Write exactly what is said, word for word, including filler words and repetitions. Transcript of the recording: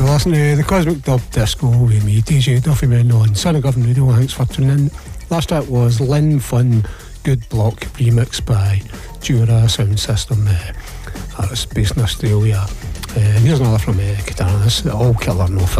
listen to the Cosmic Dub Disco with me, D J Duffy Menno on Son of Government Radio. Thanks for tuning in. Last up was Lynn Fun Good Block remixed by Jura Sound System. Uh, that was based in Australia. Uh, and here's another from uh, Katana. This is all killer, no filler.